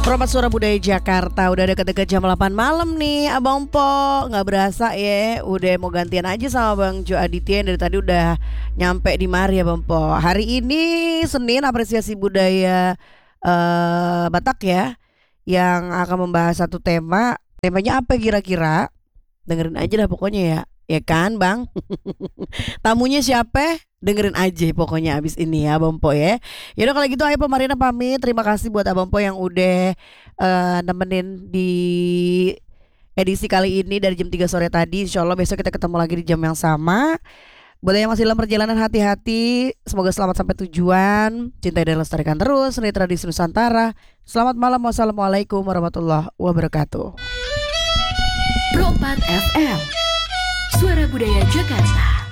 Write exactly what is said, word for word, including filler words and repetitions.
Promat Suara Budaya Jakarta. Udah deket-deket jam delapan malam nih Abang Po. Gak berasa ya, udah mau gantian aja sama Bang Jo Aditya yang dari tadi udah nyampe di mari ya Bang Po. Hari ini Senin Apresiasi Budaya eh, Batak ya, yang akan membahas satu tema. Temanya apa kira-kira? Dengerin aja dah pokoknya ya. Ya kan Bang? Tamunya siapa? Dengerin aja pokoknya abis ini ya Abang Po ya. Yaudah kalau gitu ayo Pemarina pamit. Terima kasih buat Abang Po yang udah eh, nemenin di edisi kali ini dari jam tiga sore tadi. Insya Allah besok kita ketemu lagi di jam yang sama. Buat yang masih dalam perjalanan, hati-hati. Semoga selamat sampai tujuan. Cintai dan lestarikan terus seni tradisi Nusantara. Selamat malam. Wassalamualaikum warahmatullahi wabarakatuh. Pro empat F M, Suara Budaya Jakarta.